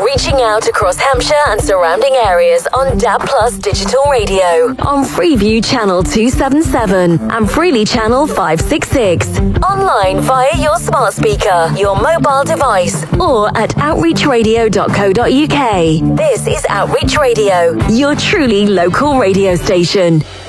reaching out across Hampshire and surrounding areas on DAB Plus Digital Radio, on Freeview Channel 277 and Freely Channel 566. Online via your smart speaker, your mobile device, or at outreachradio.co.uk. This is Outreach Radio, your truly local radio station.